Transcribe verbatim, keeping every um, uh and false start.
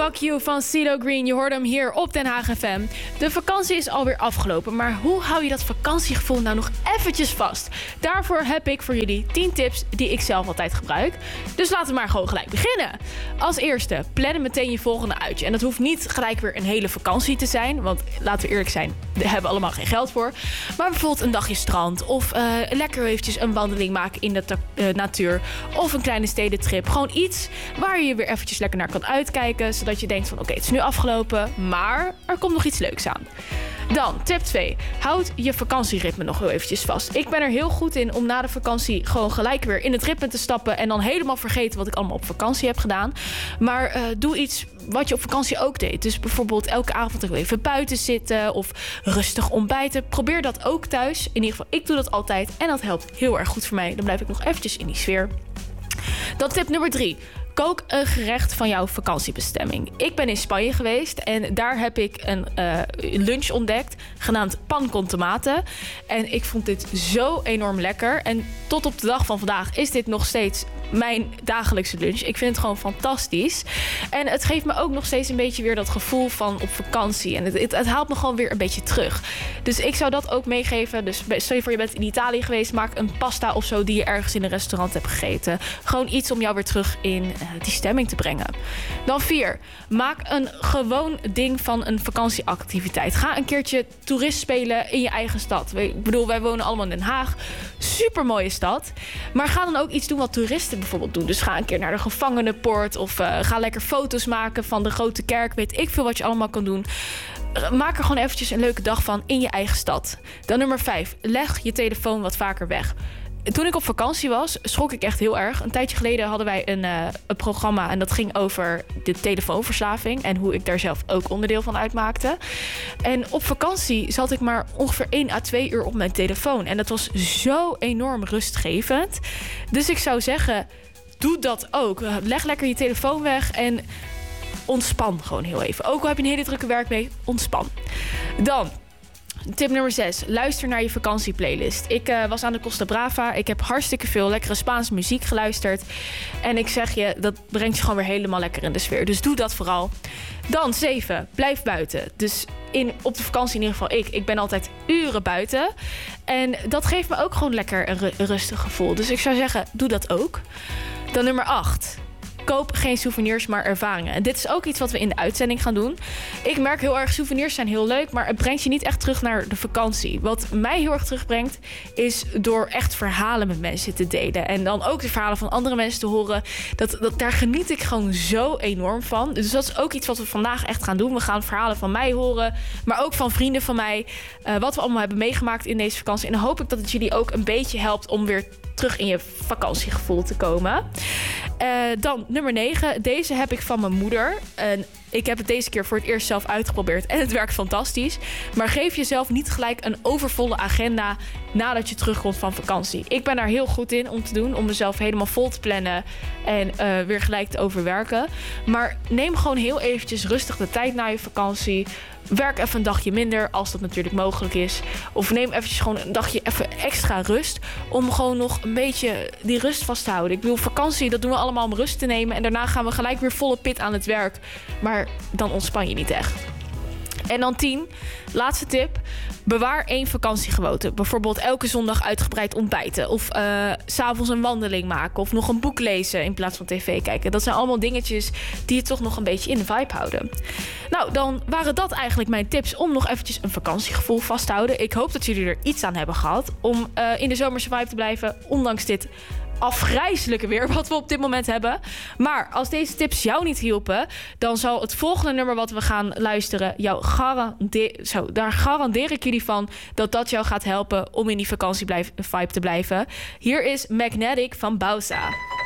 Fuck You van CeeLo Green. Je hoorde hem hier op Den Haag F M. De vakantie is alweer afgelopen, maar hoe hou je dat vakantiegevoel nou nog eventjes vast? Daarvoor heb ik voor jullie tien tips die ik zelf altijd gebruik. Dus laten we maar gewoon gelijk beginnen. Als eerste, plannen meteen je volgende uitje. En dat hoeft niet gelijk weer een hele vakantie te zijn, want laten we eerlijk zijn, daar hebben we allemaal geen geld voor. Maar bijvoorbeeld een dagje strand of uh, lekker eventjes een wandeling maken in de ta- uh, natuur. Of een kleine stedentrip. Gewoon iets waar je weer eventjes lekker naar kan uitkijken, zodat je denkt van oké, okay, het is nu afgelopen, maar er komt nog iets leuks aan. Dan, tip twee. Houd je vakantieritme nog heel eventjes vast. Ik ben er heel goed in om na de vakantie gewoon gelijk weer in het ritme te stappen en dan helemaal vergeten wat ik allemaal op vakantie heb gedaan. Maar uh, doe iets wat je op vakantie ook deed. Dus bijvoorbeeld elke avond even buiten zitten of rustig ontbijten. Probeer dat ook thuis. In ieder geval, ik doe dat altijd en dat helpt heel erg goed voor mij. Dan blijf ik nog eventjes in die sfeer. Dan tip nummer drie. Kook een gerecht van jouw vakantiebestemming. Ik ben in Spanje geweest en daar heb ik een uh, lunch ontdekt genaamd pan con tomaten. En ik vond dit zo enorm lekker. En tot op de dag van vandaag is dit nog steeds mijn dagelijkse lunch. Ik vind het gewoon fantastisch. En het geeft me ook nog steeds een beetje weer dat gevoel van op vakantie. En het, het, het haalt me gewoon weer een beetje terug. Dus ik zou dat ook meegeven. Dus stel je voor je bent in Italië geweest, maak een pasta of zo die je ergens in een restaurant hebt gegeten. Gewoon iets om jou weer terug in uh, die stemming te brengen. Dan vier. Maak een gewoon ding van een vakantieactiviteit. Ga een keertje toerist spelen in je eigen stad. Ik bedoel, wij wonen allemaal in Den Haag. Super mooie stad. Maar ga dan ook iets doen wat toeristen bijvoorbeeld doen. Dus ga een keer naar de gevangenenpoort of uh, ga lekker foto's maken van de grote kerk. Weet ik veel wat je allemaal kan doen. Maak er gewoon eventjes een leuke dag van in je eigen stad. Dan nummer vijf. Leg je telefoon wat vaker weg. Toen ik op vakantie was, schrok ik echt heel erg. Een tijdje geleden hadden wij een, uh, een programma en dat ging over de telefoonverslaving en hoe ik daar zelf ook onderdeel van uitmaakte. En op vakantie zat ik maar ongeveer één à twee uur op mijn telefoon. En dat was zo enorm rustgevend. Dus ik zou zeggen, doe dat ook. Leg lekker je telefoon weg en ontspan gewoon heel even. Ook al heb je een hele drukke werkweek, ontspan. Dan tip nummer zes. Luister naar je vakantieplaylist. Ik uh, was aan de Costa Brava. Ik heb hartstikke veel lekkere Spaanse muziek geluisterd. En ik zeg je, dat brengt je gewoon weer helemaal lekker in de sfeer. Dus doe dat vooral. Dan zeven. Blijf buiten. Dus in, op de vakantie in ieder geval ik. Ik ben altijd uren buiten. En dat geeft me ook gewoon lekker een, ru- een rustig gevoel. Dus ik zou zeggen, doe dat ook. Dan nummer acht. Koop geen souvenirs, maar ervaringen. En dit is ook iets wat we in de uitzending gaan doen. Ik merk heel erg, souvenirs zijn heel leuk, maar het brengt je niet echt terug naar de vakantie. Wat mij heel erg terugbrengt, is door echt verhalen met mensen te delen. En dan ook de verhalen van andere mensen te horen. Dat, dat, daar geniet ik gewoon zo enorm van. Dus dat is ook iets wat we vandaag echt gaan doen. We gaan verhalen van mij horen, maar ook van vrienden van mij. Uh, wat we allemaal hebben meegemaakt in deze vakantie. En dan hoop ik dat het jullie ook een beetje helpt om weer terug in je vakantiegevoel te komen. Uh, dan nummer negen. Deze heb ik van mijn moeder. En ik heb het deze keer voor het eerst zelf uitgeprobeerd. En het werkt fantastisch. Maar geef jezelf niet gelijk een overvolle agenda nadat je terugkomt van vakantie. Ik ben daar heel goed in om te doen. Om mezelf helemaal vol te plannen. En uh, weer gelijk te overwerken. Maar neem gewoon heel eventjes rustig de tijd na je vakantie. Werk even een dagje minder, als dat natuurlijk mogelijk is. Of neem eventjes gewoon een dagje even extra rust. Om gewoon nog een beetje die rust vast te houden. Ik bedoel, vakantie, dat doen we allemaal om rust te nemen. En daarna gaan we gelijk weer volle pit aan het werk. Maar dan ontspan je niet echt. En dan tien, laatste tip. Bewaar één vakantiegewoonte. Bijvoorbeeld elke zondag uitgebreid ontbijten. Of uh, 's avonds een wandeling maken. Of nog een boek lezen in plaats van tv kijken. Dat zijn allemaal dingetjes die je toch nog een beetje in de vibe houden. Nou, dan waren dat eigenlijk mijn tips om nog eventjes een vakantiegevoel vast te houden. Ik hoop dat jullie er iets aan hebben gehad. Om uh, in de zomerse vibe te blijven. Ondanks dit afgrijzelijke weer wat we op dit moment hebben. Maar als deze tips jou niet hielpen, dan zal het volgende nummer wat we gaan luisteren jou garanderen. Zo, daar garandeer ik jullie van dat dat jou gaat helpen om in die vakantievibe te blijven. Hier is Magnetic van Bausa.